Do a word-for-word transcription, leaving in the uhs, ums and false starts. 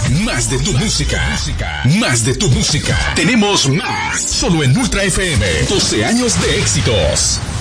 Más de tu música. Más de tu música. Tenemos más. Solo en Ultra F M. doce años de éxitos.